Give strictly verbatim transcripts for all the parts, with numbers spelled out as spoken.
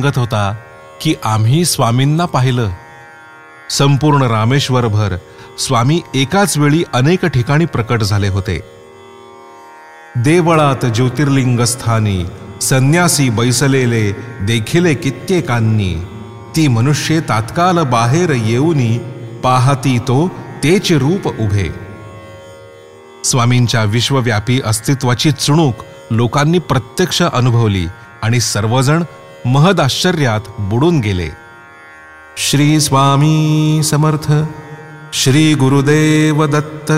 सांगत होता की आम्ही स्वामींना पाहिलं. संपूर्ण रामेश्वरभर स्वामी एकाच वेळी अनेक ठिकाणी प्रकट झाले होते. देवळात ज्योतिर्लिंग स्थानी संन्यासी बैसलेले देखिले कित्येकांनी, ती मनुष्ये तात्काळ बाहेर येऊनी पाहती तो तेच रूप उभे. स्वामींच्या विश्वव्यापी अस्तित्वाची चुणूक लोकांनी प्रत्यक्ष अनुभवली आणि सर्वजण महद आश्चर्यात बुडून गेले. श्री स्वामी समर्थ. श्री गुरुदेव दत्त.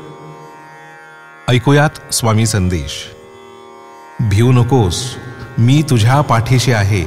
ऐकूयात स्वामी संदेश. भिऊ नकोस, मी तुझ्या पाठीशी आहे.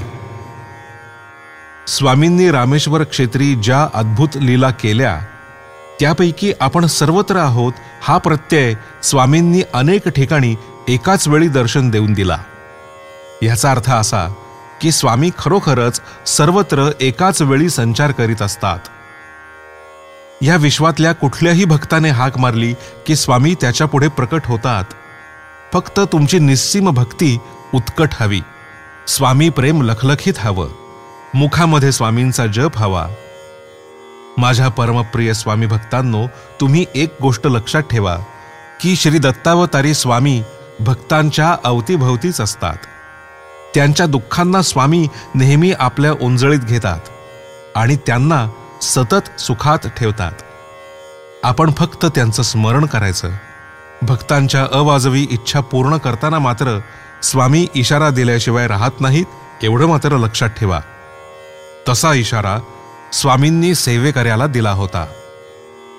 स्वामींनी रामेश्वर क्षेत्री ज्या अद्भुत लीला केल्या त्यापैकी आपण सर्वत्र आहोत हा प्रत्यय स्वामींनी अनेक ठिकाणी एकाच वेळी दर्शन देऊन दिला. याचा अर्थ असा की स्वामी खरोखरच सर्वत्र एकाच वेळी संचार करीत असतात. या विश्वातल्या कुठल्याही भक्ताने हाक मारली की स्वामी त्याच्या पुढे प्रकट होतात. फक्त तुमची निस्सीम भक्ती उत्कट हवी. स्वामी प्रेम लखलखीत हवं. मुखामध्ये स्वामींचा जप हवा. माझ्या परमप्रिय स्वामी भक्तांनो, तुम्ही एक गोष्ट लक्षात ठेवा की श्री दत्तावतारी स्वामी भक्तांच्या अवतीभवतीच असतात. त्यांच्या दुःखांना स्वामी नेहमी आपल्या ओंजळीत घेतात आणि त्यांना सतत सुखात ठेवतात. आपण फक्त त्यांचं स्मरण करायचं. भक्तांच्या अवाजवी इच्छा पूर्ण करताना मात्र स्वामी इशारा दिल्याशिवाय राहत नाहीत, एवढं मात्र लक्षात ठेवा. तसा इशारा स्वामींनी सेवेकऱ्याला दिला होता.